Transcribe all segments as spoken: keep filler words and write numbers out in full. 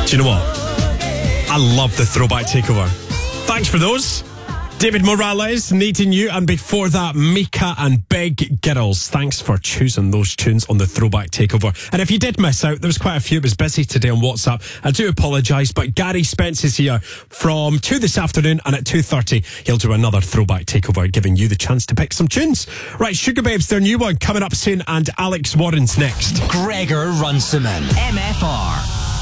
Do you know what? I love the Throwback Takeover. Thanks for those. David Morales, Needing You, and before that, Mika and Big Girls. Thanks for choosing those tunes on the Throwback Takeover. And if you did miss out, there was quite a few. It was busy today on WhatsApp. I do apologise, but Gary Spence is here from two this afternoon, and at two thirty, he'll do another Throwback Takeover, giving you the chance to pick some tunes. Right, Sugar Babes, their new one coming up soon, and Alex Warren's next. Gregor Runciman, M F R.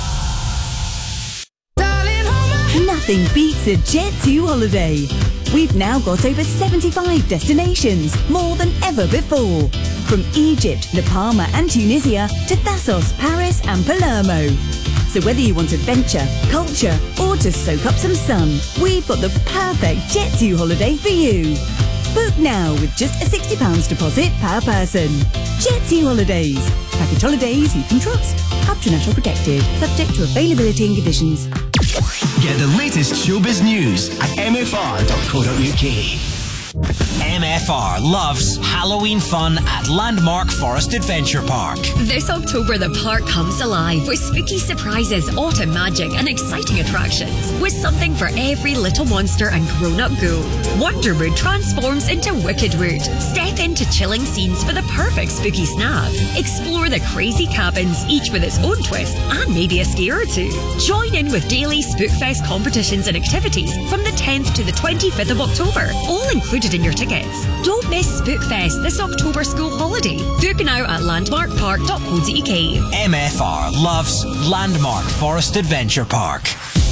Nothing beats a Jet two holiday. We've now got over seventy-five destinations, more than ever before. From Egypt, La Palma and Tunisia to Thassos, Paris and Palermo. So whether you want adventure, culture or just soak up some sun, we've got the perfect Jet two holiday for you. Book now with just a sixty pounds deposit per person. Jet two Holidays. Package holidays you can trust. Up to National Protected. Subject to availability and conditions. Get the latest showbiz news at m f r dot co dot u k. M F R loves Halloween fun at Landmark Forest Adventure Park. This October, the park comes alive with spooky surprises, autumn magic, and exciting attractions. With something for every little monster and grown-up ghoul. Wonderwood transforms into Wickedwood. Step into chilling scenes for the perfect spooky snap. Explore the crazy cabins, each with its own twist and maybe a scare or two. Join in with daily Spookfest competitions and activities from the tenth to the twenty-fifth of October, all included in your tickets. Don't miss Spookfest this October school holiday. Book now at landmark park dot co dot u k. M F R loves Landmark Forest Adventure Park.